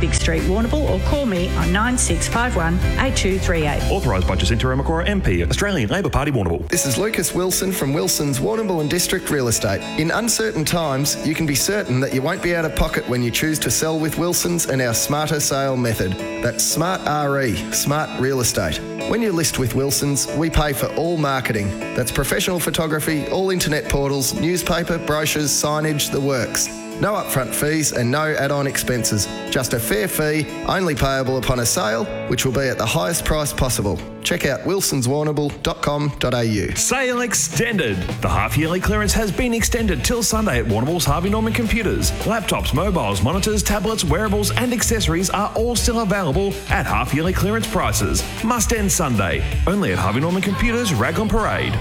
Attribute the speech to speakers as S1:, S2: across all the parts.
S1: Vic Street, Warrnambool, or call me on 9651 8238.
S2: Authorised by Jacinta Ramakora MP, Australian Labor Party, Warrnambool.
S3: This is Lucas Wilson from Wilson's Warrnambool and District Real Estate. In uncertain times, you can be certain that you won't be out of pocket when you choose to sell with Wilson's and our Smarter Sale method. That's Smart RE, Smart Real Estate. When you list with Wilson's, we pay for all marketing. That's professional photography, all internet portals, newspaper, brochures, signage, the works. No upfront fees and no add-on expenses. Just a fair fee, only payable upon a sale, which will be at the highest price possible. Check out wilsonswarrnambool.com.au.
S2: Sale extended. The half-yearly clearance has been extended till Sunday at Warrnambool's Harvey Norman Computers. Laptops, mobiles, monitors, tablets, wearables and accessories are all still available at half-yearly clearance prices. Must end Sunday. Only at Harvey Norman Computers, Raglan Parade.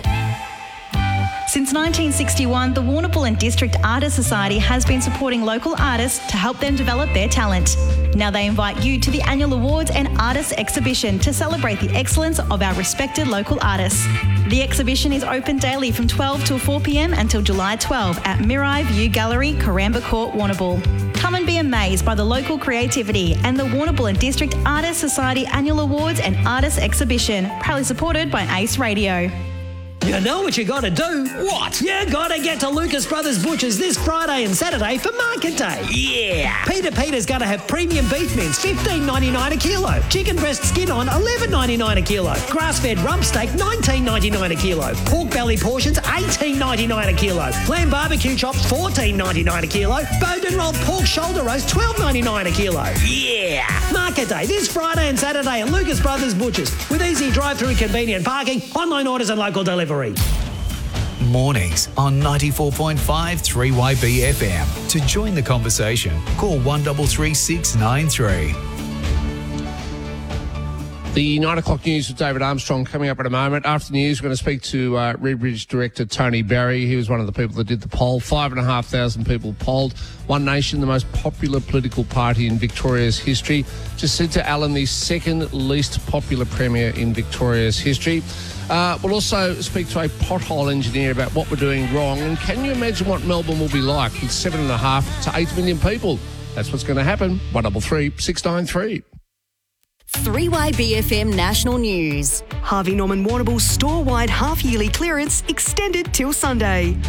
S4: Since 1961, the Warrnambool and District Artists Society has been supporting local artists to help them develop their talent. Now they invite you to the annual Awards and Artists Exhibition to celebrate the excellence of our respected local artists. The exhibition is open daily from 12 till 4 p.m. until July 12 at Mirai View Gallery, Coramba Court, Warrnambool. Come and be amazed by the local creativity and the Warrnambool and District Artists Society Annual Awards and Artists Exhibition, proudly supported by Ace Radio.
S5: You know what you got to do? What? You got to get to Lucas Brothers Butchers this Friday and Saturday for Market Day. Yeah! Peter's going to have premium beef mince, $15.99 a kilo. Chicken breast skin on, $11.99 a kilo. Grass-fed rump steak, $19.99 a kilo. Pork belly portions, $18.99 a kilo. Lamb barbecue chops, $14.99 a kilo. Bowden rolled pork shoulder roast, $12.99 a kilo. Yeah! Market Day this Friday and Saturday at Lucas Brothers Butchers with easy drive-through convenient parking, online orders and local delivery.
S6: Mornings on 94.5 3YB FM. To join the conversation, call 133693.
S7: The 9 o'clock news with David Armstrong coming up in a moment. After the news, we're going to speak to Redbridge director Tony Barry. He was one of the people that did the poll. 5,500 people polled. One Nation, the most popular political party in Victoria's history. Jacinta Allen, the second least popular premier in Victoria's history. We'll also speak to a pothole engineer about what we're doing wrong. And can you imagine what Melbourne will be like with 7.5 to 8 million people? That's what's going to happen. 133 693.
S8: 3YBFM National News.
S9: Harvey Norman Warrnambool store-wide half-yearly clearance extended till Sunday.
S10: 12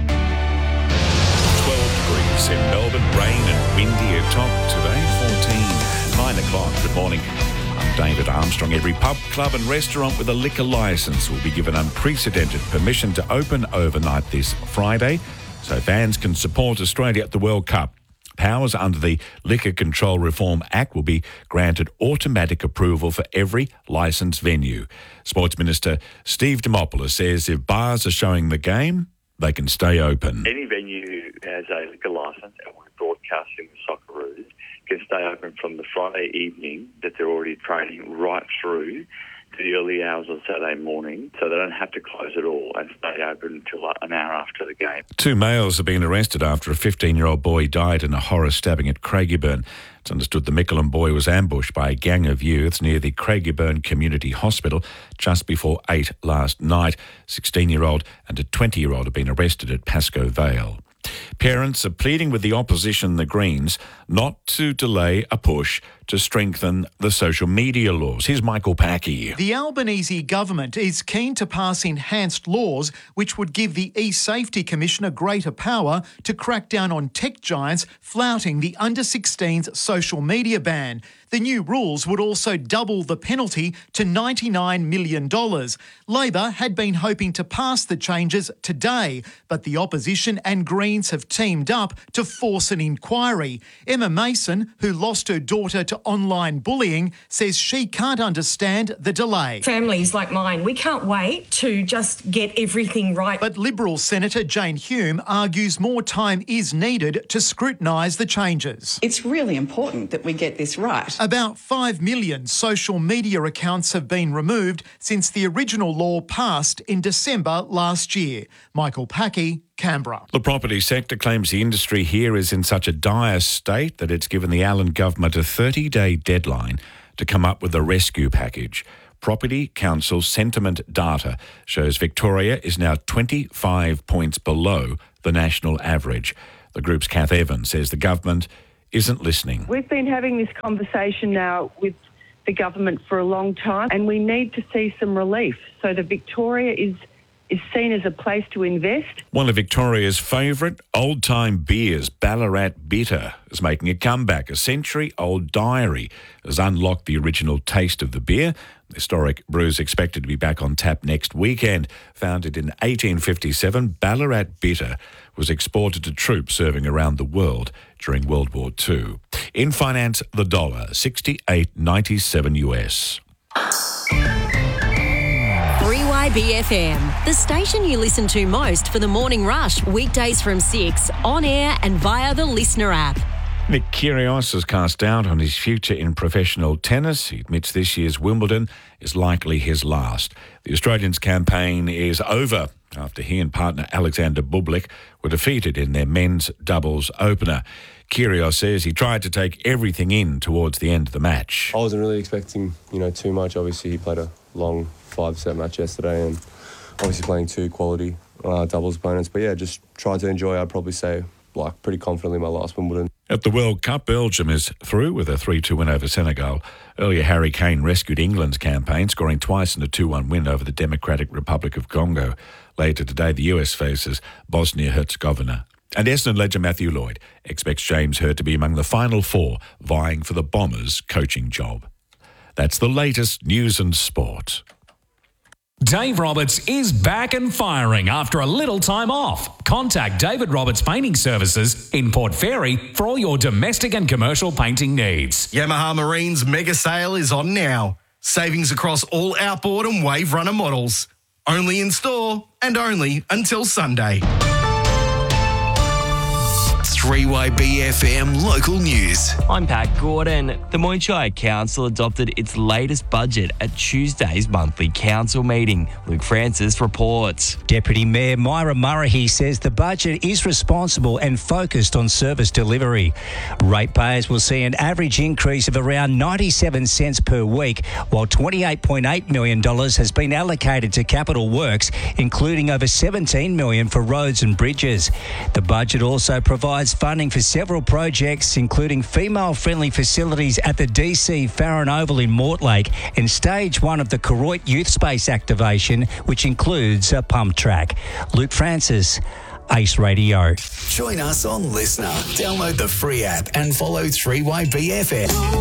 S10: degrees in Melbourne, rain and windy atop today, 14, 9 o'clock. Good morning. I'm David Armstrong. Every pub, club and restaurant with a liquor licence will be given unprecedented permission to open overnight this Friday so fans can support Australia at the World Cup. Powers under the Liquor Control Reform Act will be granted automatic approval for every licensed venue. Sports Minister Steve Dimopoulos says if bars are showing the game, they can stay open.
S11: Any venue who has a liquor licence and we're broadcasting the Socceroos can stay open from the Friday evening that they're already trading right through to the early hours of Saturday morning, so they don't have to close at all and stay open until an hour after the game. 2
S10: males have been arrested after a 15-year-old boy died in a horror stabbing at Craigieburn. It's understood the Mickleham boy was ambushed by a gang of youths near the Craigieburn Community Hospital just before 8 last night. 16-year-old and a 20-year-old have been arrested at Pascoe Vale. Parents are pleading with the opposition, the Greens, not to delay a push to strengthen the social media laws. Here's Michael Packy.
S12: The Albanese government is keen to pass enhanced laws which would give the eSafety Commissioner greater power to crack down on tech giants flouting the under-16s social media ban. The new rules would also double the penalty to $99 million. Labor had been hoping to pass the changes today, but the opposition and Greens have teamed up to force an inquiry. Emma Mason, who lost her daughter to online bullying, says she can't understand the delay.
S13: Families like mine, we can't wait to just get everything right.
S12: But Liberal Senator Jane Hume argues more time is needed to scrutinise the changes.
S14: It's really important that we get this right.
S12: About 5 million social media accounts have been removed since the original law passed in December last year. Michael Packy, Canberra.
S10: The property sector claims the industry here is in such a dire state that it's given the Allen government a 30-day deadline to come up with a rescue package. Property Council sentiment data shows Victoria is now 25 points below the national average. The group's Kath Evans says the government isn't listening.
S8: We've been having this conversation now with the government for a long time, and we need to see some relief so that Victoria is seen as a place to invest.
S10: One of Victoria's favourite old-time beers, Ballarat Bitter, is making a comeback. A century-old diary has unlocked the original taste of the beer. The historic brew is expected to be back on tap next weekend. Founded in 1857, Ballarat Bitter was exported to troops serving around the world during World War II. In finance, the dollar, 68.97 US.
S15: 3YBFM, the station you listen to most for the morning rush, weekdays from 6, on air and via the Listener app.
S10: Nick Kyrgios has cast doubt on his future in professional tennis. He admits this year's Wimbledon is likely his last. The Australian's campaign is over after he and partner Alexander Bublik were defeated in their men's doubles opener. Kyrgios says he tried to take everything in towards the end of the match.
S16: I wasn't really expecting, too much. Obviously, he played a long 5-set match yesterday and obviously playing two quality doubles opponents. But yeah, just tried to enjoy, I'd probably say, pretty confidently my last Wimbledon.
S10: At the World Cup, Belgium is through with a 3-2 win over Senegal. Earlier, Harry Kane rescued England's campaign, scoring twice in a 2-1 win over the Democratic Republic of Congo. Later today, the US faces Bosnia-Herzegovina. And Essendon legend Matthew Lloyd expects James Hird to be among the final four vying for the Bombers' coaching job. That's the latest news and sport.
S17: Dave Roberts is back and firing after a little time off. Contact David Roberts Painting Services in Port Fairy for all your domestic and commercial painting needs.
S18: Yamaha Marine's mega sale is on now. Savings across all outboard and wave runner models. Only in store and only until Sunday.
S6: 3YBFM Local News.
S19: I'm Pat Gordon. The Moy Shire Council adopted its latest budget at Tuesday's monthly council meeting. Luke Francis reports.
S20: Deputy Mayor Myra Murray says the budget is responsible and focused on service delivery. Ratepayers will see an average increase of around 97 cents per week, while $28.8 million has been allocated to capital works, including over $17 million for roads and bridges. The budget also provides funding for several projects, including female-friendly facilities at the DC Farron Oval in Mortlake and Stage 1 of the Koroit Youth Space activation, which includes a pump track. Luke Francis, Ace Radio.
S6: Join us on Listener. Download the free app and follow 3YBFM.